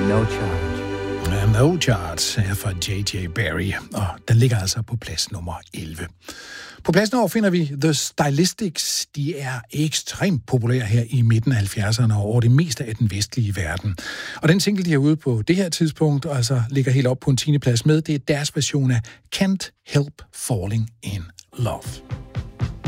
No Charge. No Charge her fra J.J. Barry, og den ligger altså på plads nummer 11. På plads nummer finder vi The Stylistics. De er ekstremt populære her i midten af 70'erne og over det meste af den vestlige verden. Og den single, de har ude på det her tidspunkt, altså ligger helt op på en 10. plads med, det er deres version af Can't Help Falling in Love.